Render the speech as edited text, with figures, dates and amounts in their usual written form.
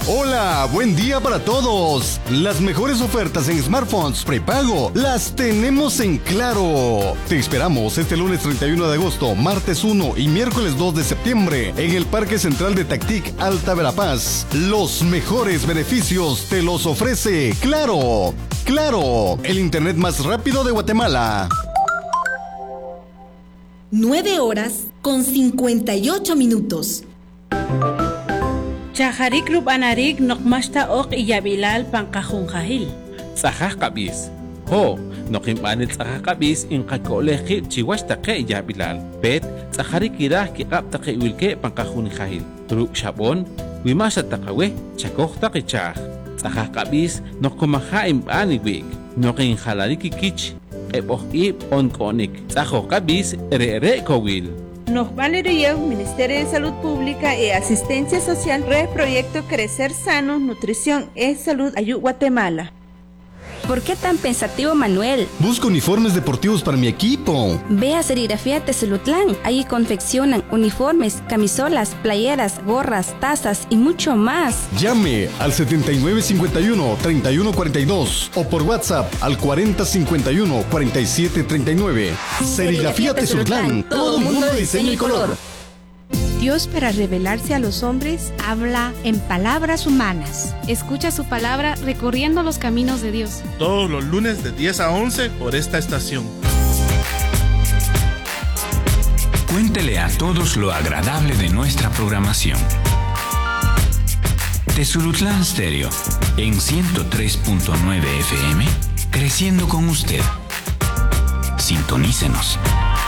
Hola, buen día para todos. Las mejores ofertas en smartphones prepago las tenemos en Claro. Te esperamos este lunes 31 de agosto, martes 1 y miércoles 2 de septiembre en el Parque Central de Tactic, Alta Verapaz. Los mejores beneficios te los ofrece Claro. Claro, el internet más rápido de Guatemala. 9 horas con 58 minutos. Chaharik Lubanarik Nokmashta Ok Iyabilal Pankajunjahil. Tzajaj kabis. Ho, Nokimbanit tzajaj kabis in Kakoleki Chihuastake Iyabilal. Bet, Tzaharik Irah Kikaptake Wilke Pankajunjahil. Truk Shabon, Wimasha Takawe, Chakokta Kichaj. Tzajaj kabis Nokomaha Imbaniwik. Nokin Halariki Kich. Ebohib Onkonik. Tzajoj kabis Ere Kowil. Nos valería Ministerio de Salud Pública y Asistencia Social Proyecto Crecer Sano, Nutrición y Salud Ayú Guatemala. ¿Por qué tan pensativo, Manuel? Busco uniformes deportivos para mi equipo. Ve a Serigrafía Tezulutlán. Ahí confeccionan uniformes, camisolas, playeras, gorras, tazas y mucho más. Llame al 7951-3142 o por WhatsApp al 4051-4739. Serigrafía Tezulutlán. Todo mundo de diseño y color. Dios, para revelarse a los hombres, habla en palabras humanas. Escucha su palabra recorriendo los caminos de Dios. Todos los lunes de 10 a 11 por esta estación. Cuéntele a todos lo agradable de nuestra programación. Tezulutlán Stereo, en 103.9 FM, creciendo con usted. Sintonícenos.